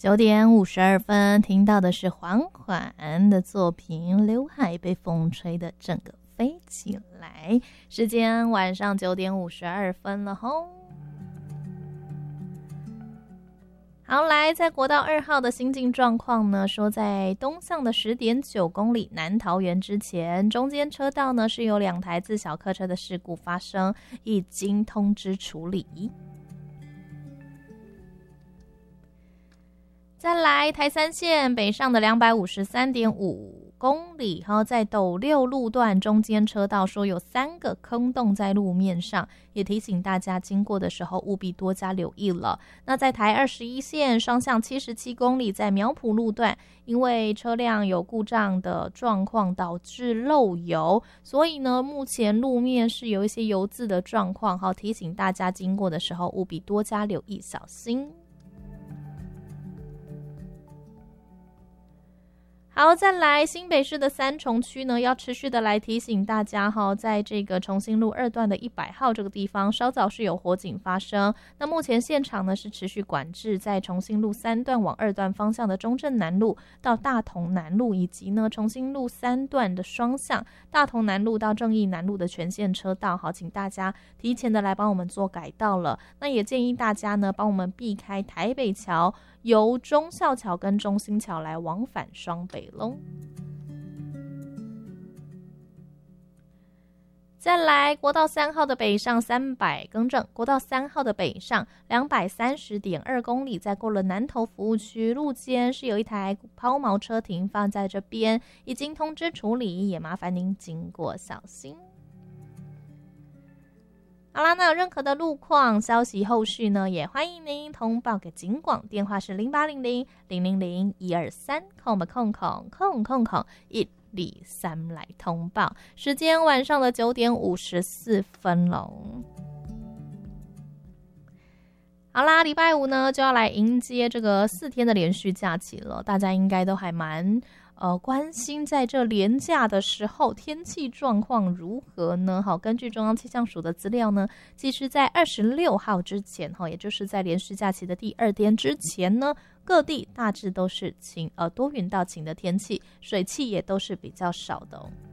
9:52，听到的是缓缓的作品，刘海被风吹的整个飞起来。时间晚上9:52了吼。好，来，在国道2号的行进状况呢，说在东向的10.9公里南桃园之前，中间车道呢是有2台自小客车的事故发生，已经通知处理。再来，台3线北上的253.5公里，然后在斗六路段中间车道说有3个坑洞在路面上，也提醒大家经过的时候务必多加留意了。那在台21线双向77公里，在苗圃路段，因为车辆有故障的状况导致漏油，所以呢目前路面是有一些油渍的状况，好提醒大家经过的时候务必多加留意小心。好，再来新北市的三重区呢，要持续的来提醒大家哈，在这个重新路2段的100号这个地方，稍早是有火警发生。那目前现场呢是持续管制，在重新路3段往2段方向的中正南路到大同南路，以及呢重新路3段的双向大同南路到正义南路的全线车道，好，请大家提前的来帮我们做改道了。那也建议大家呢帮我们避开台北桥，由忠孝桥跟中兴桥来往返双北咯。再来，国道3号的北上更正，国道3号的北上230.2公里，在过了南投服务区路肩是有一台抛锚车停放在这边，已经通知处理，也麻烦您经过小心。好啦，那有任何的路况消息后续呢，也欢迎您通报给警广，电话是0800-000-123，123来通报。时间晚上的9:54咯。好啦，礼拜五呢就要来迎接这个4天的连续假期了，大家应该都还蛮关心在这连假的时候天气状况如何呢？好，根据中央气象署的资料呢，其实在26号之前，也就是在连续假期的第2天之前呢，各地大致都是多云到晴的天气，水汽也都是比较少的哦。